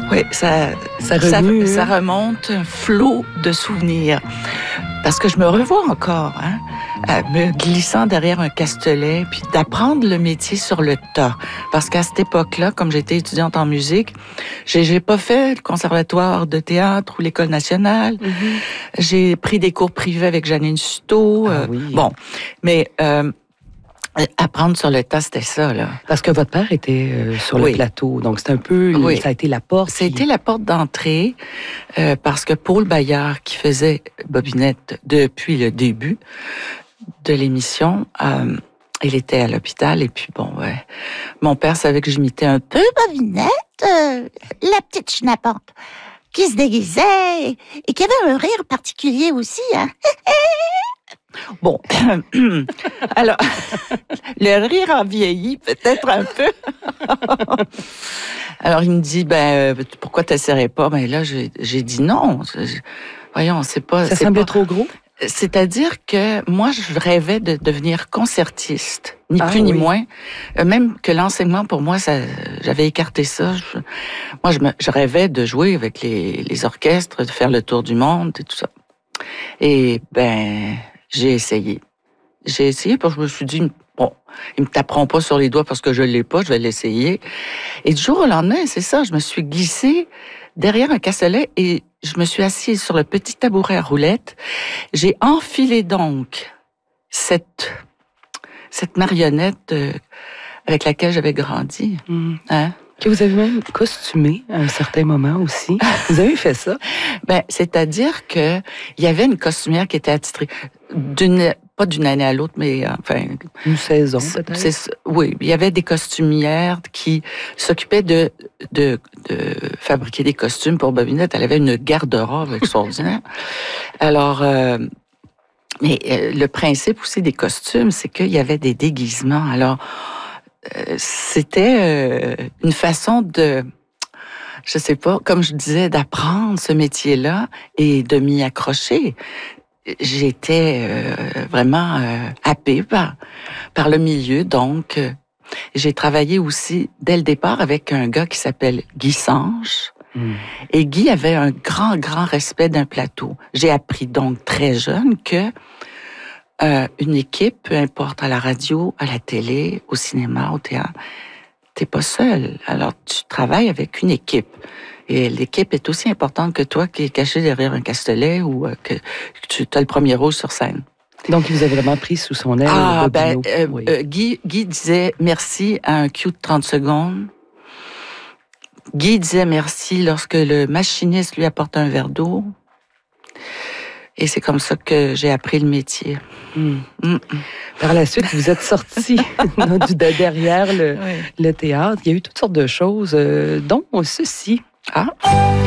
Oui, ça remonte un flot de souvenirs. Parce que je me revois encore, me glissant derrière un castelet, puis d'apprendre le métier sur le tas. Parce qu'à cette époque-là, comme j'étais étudiante en musique, j'ai pas fait le conservatoire de théâtre ou l'école nationale. Mm-hmm. J'ai pris des cours privés avec Janine Suto. Oui. Bon, mais apprendre sur le tas, c'était ça, là. Parce que votre père était sur le plateau, donc c'est un peu... Ça a été la porte. Ça a été la porte d'entrée, parce que Paul Bayard, qui faisait Bobinette depuis le début de l'émission, il était à l'hôpital, et puis mon père savait que j'imitais un peu Bobinette, la petite schnappante, qui se déguisait et qui avait un rire particulier aussi, hein. Bon, alors, le rire a vieilli peut-être un peu. Alors, il me dit, pourquoi t'essaierais pas? Ben là, j'ai dit non. Voyons, c'est pas... Ça semblait trop gros? C'est-à-dire que moi, je rêvais de devenir concertiste, ni plus ni moins. Même que l'enseignement, pour moi, j'avais écarté ça. Je rêvais de jouer avec les orchestres, de faire le tour du monde et tout ça. Et j'ai essayé. Parce que je me suis dit, bon, ils me taperont pas sur les doigts parce que je l'ai pas, je vais l'essayer. Et du jour au lendemain, c'est ça, je me suis glissée derrière un castelet et je me suis assise sur le petit tabouret à roulettes. J'ai enfilé donc cette marionnette avec laquelle j'avais grandi. Hein? Que vous avez même costumé à un certain moment aussi. Vous avez fait ça? C'est-à-dire que il y avait une costumière qui était attitrée pas d'une année à l'autre, mais une saison peut-être. Oui, il y avait des costumières qui s'occupaient de fabriquer des costumes pour Bobinette. Elle avait une garde-robe extraordinaire. Alors, mais le principe aussi des costumes, c'est qu'il y avait des déguisements. Alors, c'était une façon de, je sais pas, comme je disais, d'apprendre ce métier-là et de m'y accrocher. J'étais vraiment happée par le milieu, donc j'ai travaillé aussi dès le départ avec un gars qui s'appelle Guy Sanche. Et Guy avait un grand respect d'un plateau. J'ai appris donc très jeune que une équipe, peu importe, à la radio, à la télé, au cinéma, au théâtre, t'es pas seul. Alors, tu travailles avec une équipe. Et l'équipe est aussi importante que toi qui es caché derrière un castelet ou que tu as le premier rôle sur scène. Donc, il vous a vraiment pris sous son aile. Guy disait merci à un cue de 30 secondes. Guy disait merci lorsque le machiniste lui apporte un verre d'eau. Et c'est comme ça que j'ai appris le métier. Par la suite, vous êtes sorti derrière le théâtre. Il y a eu toutes sortes de choses, dont ceci.